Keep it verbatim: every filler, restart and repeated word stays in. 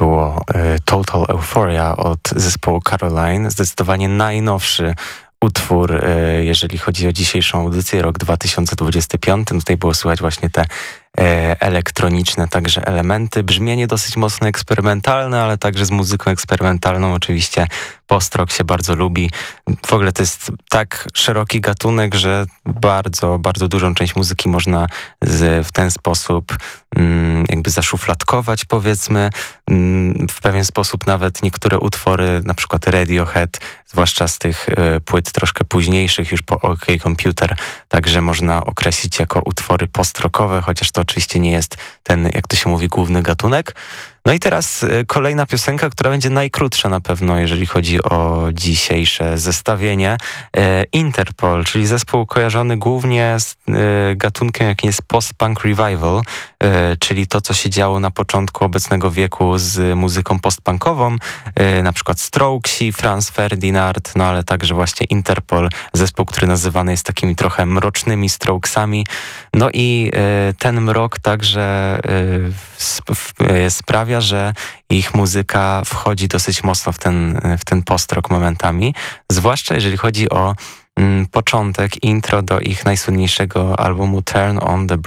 było Total Euphoria od zespołu Caroline. Zdecydowanie najnowszy utwór, jeżeli chodzi o dzisiejszą audycję, rok dwa tysiące dwudziesty piąty. Tutaj było słychać właśnie te elektroniczne także elementy. Brzmienie dosyć mocno eksperymentalne, ale także z muzyką eksperymentalną oczywiście post-rock się bardzo lubi. W ogóle to jest tak szeroki gatunek, że bardzo, bardzo dużą część muzyki można z, w ten sposób mm, jakby zaszufladkować, powiedzmy. Mm, w pewien sposób nawet niektóre utwory, na przykład Radiohead, zwłaszcza z tych y, płyt troszkę późniejszych, już po OK Computer, także można określić jako utwory post-rockowe, chociaż to oczywiście nie jest ten, jak to się mówi, główny gatunek. No i teraz y, kolejna piosenka, która będzie najkrótsza na pewno, jeżeli chodzi o dzisiejsze zestawienie. Y, Interpol, czyli zespół kojarzony głównie z y, gatunkiem, jakim jest post-punk revival, y, czyli to, co się działo na początku obecnego wieku z muzyką post-punkową, y, na przykład Strokesi, Franz Ferdinand, no ale także właśnie Interpol, zespół, który nazywany jest takimi trochę mrocznymi Strokesami. No i y, ten mrok także y, sp- y, sprawia, że ich muzyka wchodzi dosyć mocno w ten, w ten post-rock momentami, zwłaszcza jeżeli chodzi o mm, początek, intro do ich najsłynniejszego albumu Turn on the